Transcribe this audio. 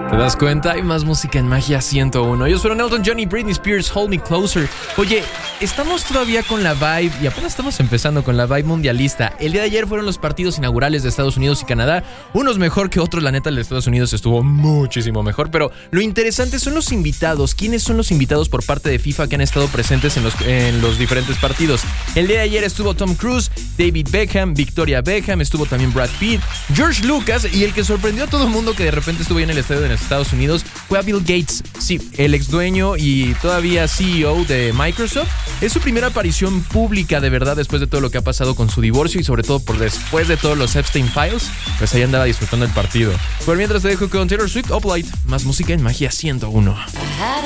¿Te das cuenta? Hay más música en Magia 101. Ellos fueron Elton John y Britney Spears, Hold Me Closer. Oye, estamos todavía con la vibe y apenas estamos empezando con la vibe mundialista. El día de ayer fueron los partidos inaugurales de Estados Unidos y Canadá. Unos mejor que otros, la neta, el de Estados Unidos estuvo muchísimo mejor. Pero lo interesante son los invitados. ¿Quiénes son los invitados por parte de FIFA que han estado presentes en los diferentes partidos? El día de ayer estuvo Tom Cruise, David Beckham, Victoria Beckham, estuvo también Brad Pitt, George Lucas, y el que sorprendió a todo el mundo que de repente estuvo ahí en el estadio de Estados Unidos fue a Bill Gates. Sí, el ex dueño y todavía CEO de Microsoft. Es su primera aparición pública de verdad después de todo lo que ha pasado con su divorcio y sobre todo por después de todos los Epstein Files. Pues ahí andaba disfrutando el partido. Por mientras te dejo con Taylor Swift, Uplight. Más música en Magia 101.